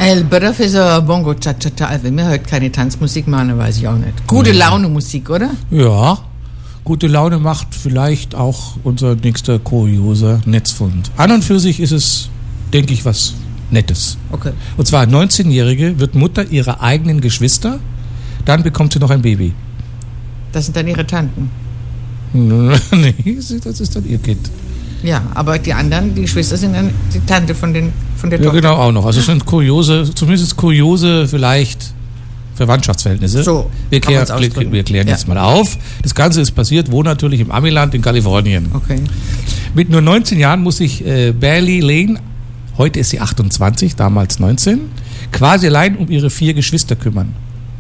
But für so Bongo Cha-Cha-Cha, also wenn wir heute keine Tanzmusik machen, dann weiß ich auch nicht. Gute Laune Musik, oder? Ja, gute Laune macht vielleicht auch unser nächster kurioser Netzfund. An und für sich ist es, denke ich, was Nettes. Okay. Und zwar 19-Jährige wird Mutter ihrer eigenen Geschwister, dann bekommt sie noch ein Baby. Das sind dann ihre Tanten. Nee, das ist dann ihr Kind. Ja, aber die anderen, die Geschwister sind dann die Tante von der Tochter. Ja, genau, auch noch. Also es sind zumindest kuriose vielleicht Verwandtschaftsverhältnisse. So, wir klären jetzt mal auf. Das Ganze ist passiert, wo natürlich im Amiland in Kalifornien. Okay. Mit nur 19 Jahren muss sich Bailey Lane, heute ist sie 28, damals 19, quasi allein um ihre 4 Geschwister kümmern.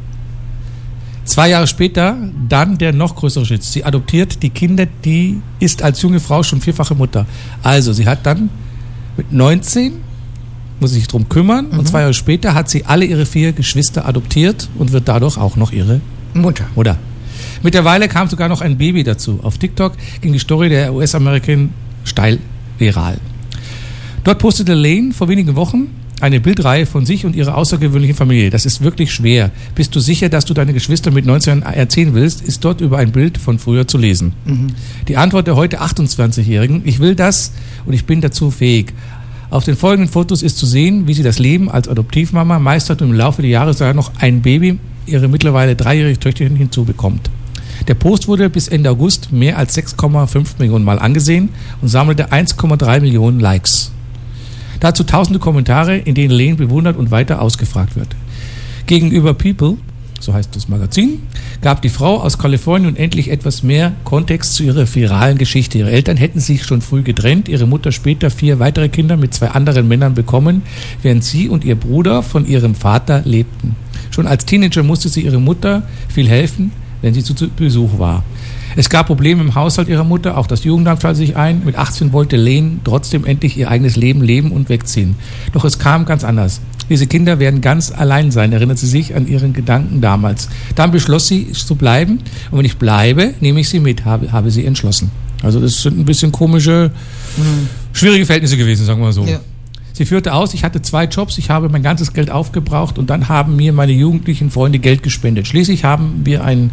2 Jahre später dann der noch größere Schritt. Sie adoptiert die Kinder, die ist als junge Frau schon 4-fache Mutter. Also sie hat dann mit 19, muss sich darum kümmern, und 2 Jahre später hat sie alle ihre 4 Geschwister adoptiert und wird dadurch auch noch ihre Mutter. Mittlerweile kam sogar noch ein Baby dazu. Auf TikTok ging die Story der US-Amerikanerin steil viral. Dort postete Lane vor wenigen Wochen eine Bildreihe von sich und ihrer außergewöhnlichen Familie. Das ist wirklich schwer. Bist du sicher, dass du deine Geschwister mit 19 erzählen willst, ist dort über ein Bild von früher zu lesen. Die Antwort der heute 28-Jährigen: Ich will das und ich bin dazu fähig. Auf den folgenden Fotos ist zu sehen, wie sie das Leben als Adoptivmama meistert und im Laufe der Jahre sogar noch ein Baby, ihre mittlerweile 3-jährige Töchterchen, hinzubekommt. Der Post wurde bis Ende August mehr als 6,5 Millionen Mal angesehen und sammelte 1,3 Millionen Likes. Dazu tausende Kommentare, in denen Lane bewundert und weiter ausgefragt wird. Gegenüber People, so heißt das Magazin, gab die Frau aus Kalifornien endlich etwas mehr Kontext zu ihrer viralen Geschichte. Ihre Eltern hätten sich schon früh getrennt, ihre Mutter später 4 weitere Kinder mit 2 anderen Männern bekommen, während sie und ihr Bruder von ihrem Vater lebten. Schon als Teenager musste sie ihrer Mutter viel helfen, wenn sie zu Besuch war. Es gab Probleme im Haushalt ihrer Mutter, auch das Jugendamt schaltete sich ein. Mit 18 wollte Lane trotzdem endlich ihr eigenes Leben leben und wegziehen. Doch es kam ganz anders. Diese Kinder werden ganz allein sein, erinnert sie sich an ihren Gedanken damals. Dann beschloss sie zu bleiben, und wenn ich bleibe, nehme ich sie mit, habe sie entschlossen. Also das sind ein bisschen komische, schwierige Verhältnisse gewesen, sagen wir mal so. Ja. Sie führte aus, ich hatte 2 Jobs, ich habe mein ganzes Geld aufgebraucht und dann haben mir meine jugendlichen Freunde Geld gespendet. Schließlich haben wir eine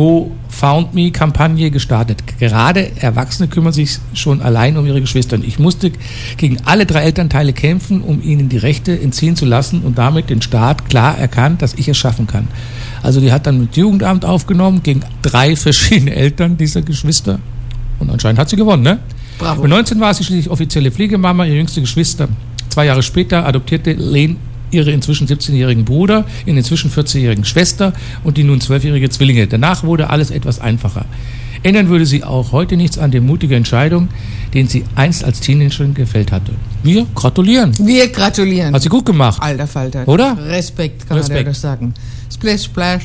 GoFundMe-Kampagne gestartet. Gerade Erwachsene kümmern sich schon allein um ihre Geschwister. Ich musste gegen alle 3 Elternteile kämpfen, um ihnen die Rechte entziehen zu lassen und damit den Staat klar erkannt, dass ich es schaffen kann. Also die hat dann mit Jugendamt aufgenommen gegen 3 verschiedene Eltern dieser Geschwister und anscheinend hat sie gewonnen, ne? Bravo. Mit 19 war sie schließlich offizielle Pflegemama, ihre jüngste Geschwister. 2 Jahre später adoptierte Lane ihre inzwischen 17-jährigen Bruder, ihre inzwischen 14-jährigen Schwester und die nun 12-jährige Zwillinge. Danach wurde alles etwas einfacher. Ändern würde sie auch heute nichts an der mutigen Entscheidung, den sie einst als Teenagerin gefällt hatte. Wir gratulieren. Hat sie gut gemacht. Alter Falter. Oder? Respekt, kann man ja das sagen. Splish Splash.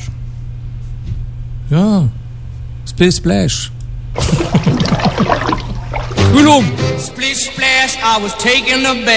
Ja. Splish Splash. Kühlung. Splish Splash, I was taking a bath.